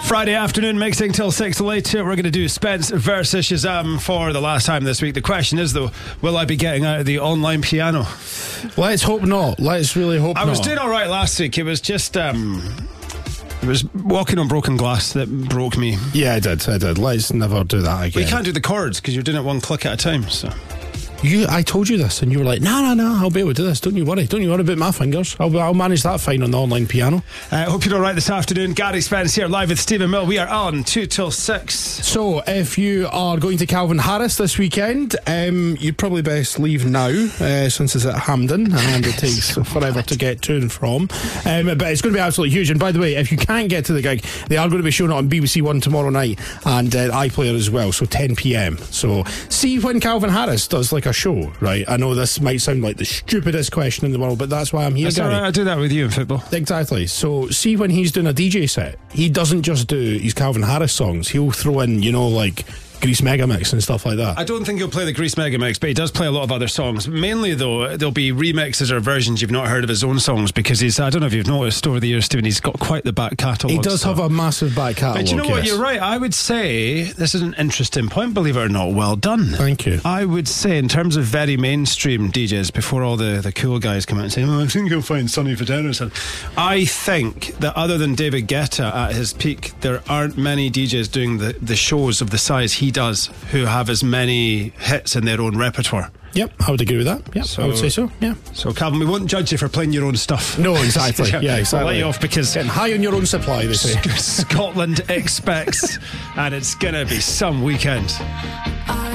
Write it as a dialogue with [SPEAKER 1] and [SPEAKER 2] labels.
[SPEAKER 1] Friday afternoon, mixing till 6 later. We're going to do Spence versus Shazam for the last time this week. The question is, though, will I be getting out of the online piano?
[SPEAKER 2] Let's hope not. Let's really hope not.
[SPEAKER 1] I was doing all right last week. It was just... it was walking on broken glass that broke me.
[SPEAKER 2] Yeah, I did. Let's never do that again.
[SPEAKER 1] Well, you can't do the chords because you're doing it one click at a time, so...
[SPEAKER 2] I told you this and you were like, no, I'll be able to do this, don't you worry about my fingers, I'll manage that fine on the online piano.
[SPEAKER 1] Hope you're alright this afternoon. Gary Spence here live with Stephen Mill. We are on 2 till 6.
[SPEAKER 2] So if you are going to Calvin Harris this weekend, you'd probably best leave now, since it's at Hampden and it takes forever to get to and from, but it's going to be absolutely huge. And by the way, if you can't get to the gig, they are going to be showing it on BBC One tomorrow night and iPlayer as well, so 10pm. So see when Calvin Harris does like a show, right? I know this might sound like the stupidest question in the world, but that's why I'm here, Gary.
[SPEAKER 1] Right, I do that with you in football.
[SPEAKER 2] Exactly. So see when he's doing a DJ set, he doesn't just do his Calvin Harris songs, he'll throw in, like Grease Megamix and stuff like that.
[SPEAKER 1] I don't think he'll play the Grease Megamix, but he does play a lot of other songs. Mainly, though, there'll be remixes or versions you've not heard of his own songs, because I don't know if you've noticed over the years, Stephen, he's got quite the back catalogue.
[SPEAKER 2] He does have a massive back catalogue.
[SPEAKER 1] But you know what, you're right. I would say, this is an interesting point, believe it or not. Well done.
[SPEAKER 2] Thank you.
[SPEAKER 1] I would say, in terms of very mainstream DJs, before all the cool guys come out and say, I think you'll find Sonny Fodera or something, I think that other than David Guetta at his peak, there aren't many DJs doing the shows of the size he does who have as many hits in their own repertoire.
[SPEAKER 2] Yep, I would agree with that. Yep, I would say so. Yeah.
[SPEAKER 1] So, Calvin, we won't judge you for playing your own stuff.
[SPEAKER 2] No, exactly. Yeah, exactly.
[SPEAKER 1] I'll let you off because
[SPEAKER 2] getting high on your own supply, they say.
[SPEAKER 1] Scotland expects, and it's gonna be some weekend.